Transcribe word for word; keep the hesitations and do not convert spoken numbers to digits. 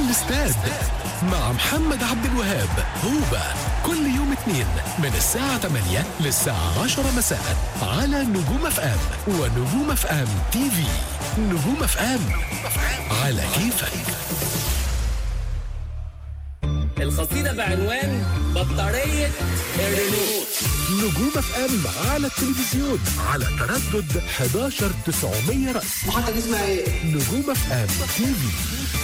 الاستاد مع محمد عبد الوهاب. هوبا كل يوم اثنين من الساعة ثمانية للساعة عشرة مساء على نجوم اف ام ونجوم اف ام تي في. نجوم اف ام على كيفك. القصيدة بعنوان بطارية الريموت. نجوم اف ام على التلفزيون على تردد احد عشر تسعمية رأس. محطة اسمها ايه؟ نجوم اف ام تي في.